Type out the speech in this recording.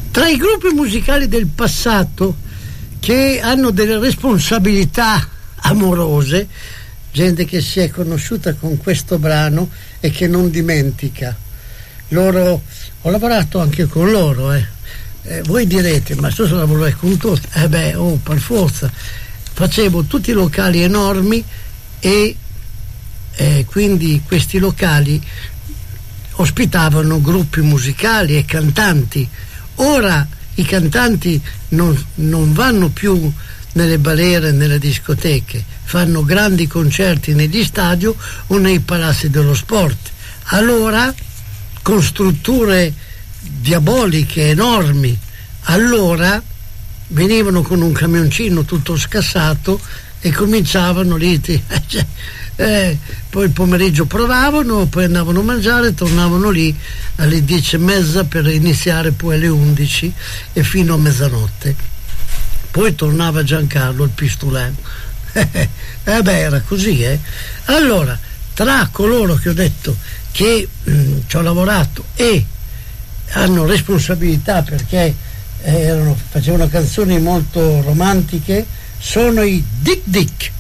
Tra i gruppi musicali del passato che hanno delle responsabilità amorose, gente che si è conosciuta con questo brano e che non dimentica. Loro, ho lavorato anche con loro, voi direte, ma tu lavorai con tutti? Per forza. Facevo tutti i locali enormi e quindi questi locali ospitavano gruppi musicali e cantanti. Ora i cantanti non vanno più nelle balere, nelle discoteche, fanno grandi concerti negli stadi o nei palazzi dello sport. Allora, con strutture diaboliche enormi, allora venivano con un camioncino tutto scassato e cominciavano lì, poi il pomeriggio provavano, poi andavano a mangiare, tornavano lì alle 10:30 per iniziare poi alle 11 e fino a mezzanotte. Poi tornava Giancarlo il pistolero. Era così, Allora, tra coloro che ho detto che ci ho lavorato e hanno responsabilità perché facevano canzoni molto romantiche, sono i Dick Dick.